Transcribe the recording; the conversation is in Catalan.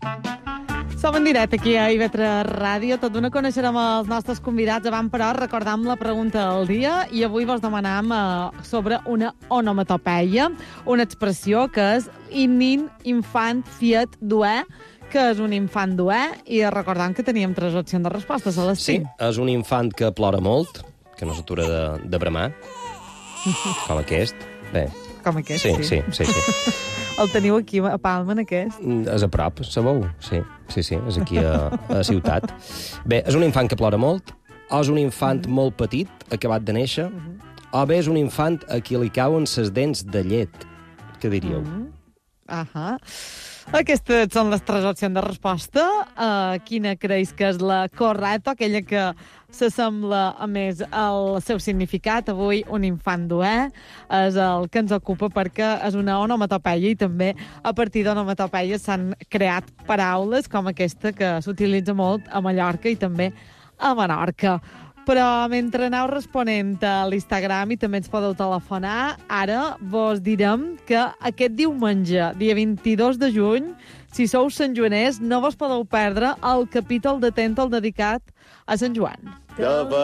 Som en directe aquí a IB3 Ràdio. Tot d'una coneixerem els nostres convidats. Abans, però, recordam la pregunta del dia i avui vos demanam sobre una onomatopeia, una expressió que és inin, infant, fiet, duer, que és un infant duer, i recordam que teníem 3 opcions de resposta, a les 5. Sí, és un infant que plora molt, que no s'atura de bramar, com aquest. Bé. Com aquest, sí. El teniu aquí a Palma, en aquest? És a prop, sabeu? Sí, és aquí a Ciutat. Bé, és un infant que plora molt, o és un infant molt petit, acabat de néixer, o bé és un infant a qui li cauen ses dents de llet. Què diríeu? Aquestes són les 3 opcions de resposta. Quina creus que és la correcta, aquella que s'assembla a més al seu significat? Avui un infant duer és el que ens ocupa perquè és una onomatopeia i també a partir d'onomatopeia s'han creat paraules com aquesta que s'utilitza molt a Mallorca i també a Menorca. Però mentre aneu responent a l'Instagram i també ens podeu telefonar, ara vos direm que aquest diumenge, dia 22 de juny, si sou santjoaners, no vos podeu perdre el capítol de Tenta'l dedicat a Sant Joan.